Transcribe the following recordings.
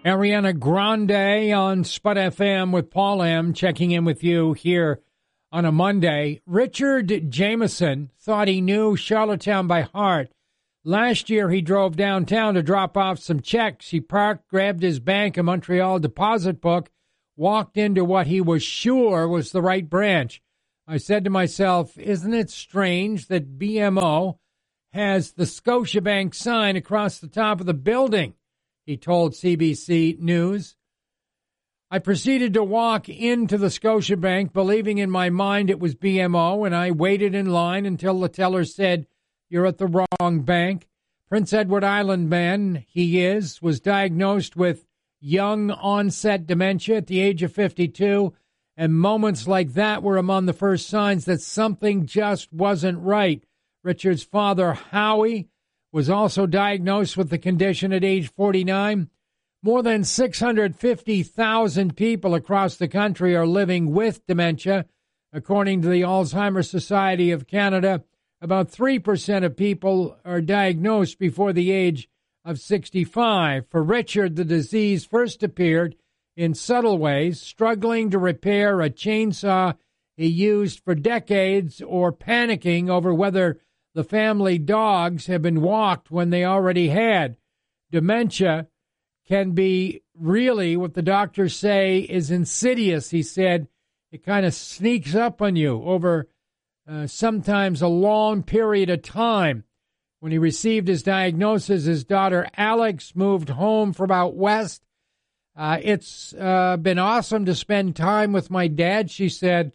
Ariana Grande on Spud FM with Paul M. checking in with you here on a Monday. Richard Jameson thought he knew Charlottetown by heart. Last year, he drove downtown to drop off some checks. He parked, grabbed his Bank of Montreal deposit book, walked into what he was sure was the right branch. I said to myself, isn't it strange that BMO has the Scotiabank sign across the top of the building? He told CBC News. I proceeded to walk into the Scotiabank, believing in my mind it was BMO, and I waited in line until the teller said, "You're at the wrong bank." Prince Edward Island man, he was diagnosed with young onset dementia at the age of 52, and moments like that were among the first signs that something just wasn't right. Richard's father, Howie, was also diagnosed with the condition at age 49. More than 650,000 people across the country are living with dementia. According to the Alzheimer's Society of Canada, about 3% of people are diagnosed before the age of 65. For Richard, the disease first appeared in subtle ways, struggling to repair a chainsaw he used for decades or panicking over whether the family dogs have been walked when they already had. Dementia can be really what the doctors say is insidious, he said. It kind of sneaks up on you over sometimes a long period of time. When he received his diagnosis, his daughter Alex moved home from out west. It's been awesome to spend time with my dad, she said.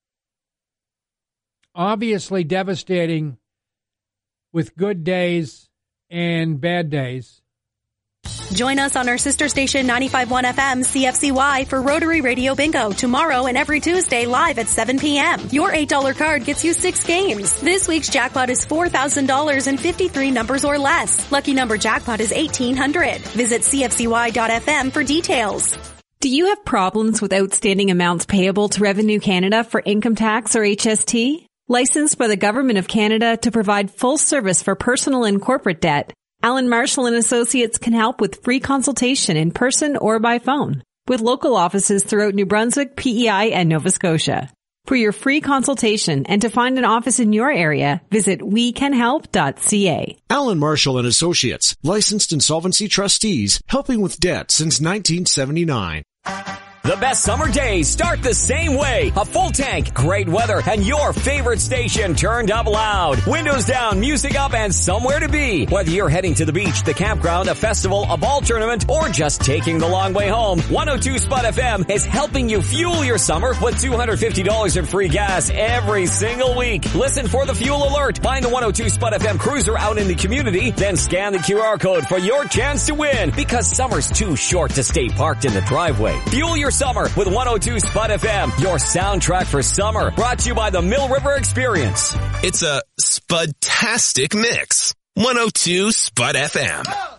Obviously devastating, with good days and bad days. Join us on our sister station 95.1 FM CFCY for Rotary Radio Bingo tomorrow and every Tuesday live at 7 p.m. Your $8 card gets you 6 games. This week's jackpot is $4,000 and 53 numbers or less. Lucky number jackpot is 1,800. Visit CFCY.FM for details. Do you have problems with outstanding amounts payable to Revenue Canada for income tax or HST? Licensed by the Government of Canada to provide full service for personal and corporate debt, Allen Marshall & Associates can help with free consultation in person or by phone, with local offices throughout New Brunswick, PEI, and Nova Scotia. For your free consultation and to find an office in your area, visit wecanhelp.ca. Allen Marshall & Associates, licensed insolvency trustees, helping with debt since 1979. The best summer days start the same way. A full tank, great weather, and your favorite station turned up loud. Windows down, music up, and somewhere to be. Whether you're heading to the beach, the campground, a festival, a ball tournament, or just taking the long way home, 102 Spud FM is helping you fuel your summer with $250 in free gas every single week. Listen for the fuel alert. Find the 102 Spud FM cruiser out in the community, then scan the QR code for your chance to win, because summer's too short to stay parked in the driveway. Fuel your summer with 102 Spud FM, your soundtrack for summer. Brought to you by the Mill River Experience. It's a Spud-tastic mix. 102 Spud FM.